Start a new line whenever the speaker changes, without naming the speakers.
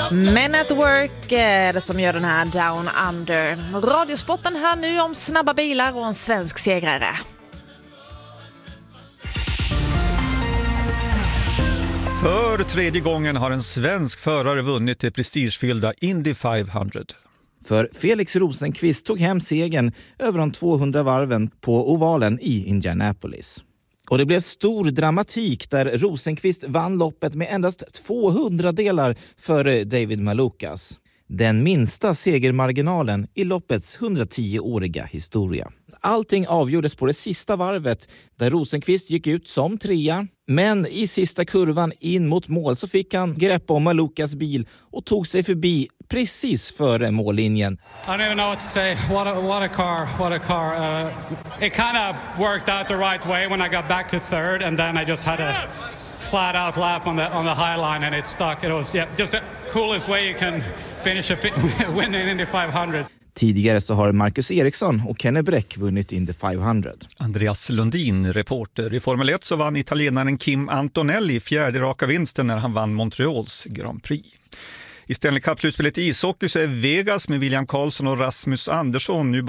Men at Work är det som gör den här Down Under. Radiosporten här nu om snabba bilar och en svensk segrare.
För tredje gången har en svensk förare vunnit det prestigefyllda Indy 500.
För Felix Rosenqvist tog hem segern över de 200 varven på ovalen i Indianapolis. Och det blev stor dramatik där Rosenqvist vann loppet med endast 200 delar före David Malukas. Den minsta segermarginalen i loppets 110-åriga historia. Allting avgjordes på det sista varvet där Rosenqvist gick ut som trea. Men i sista kurvan in mot mål så fick han grepp om Malukas bil och tog sig förbi precis före mållinjen.
I don't even know what to say. What a car. It kind of worked out the right way when I got back to third, and then I just had a flat out lap on the high line and it stuck. It was just the coolest way you can finish a win in Indy 500.
Tidigare så har Marcus Eriksson och Kenny Bräck vunnit Indy 500.
Andreas Lundin, reporter. I Formel 1 så vann italienaren Kim Antonelli fjärde raka vinsten när han vann Montreals Grand Prix. I Stanley Cup-slutspelet i ishockey så är Vegas med William Karlsson och Rasmus Andersson nu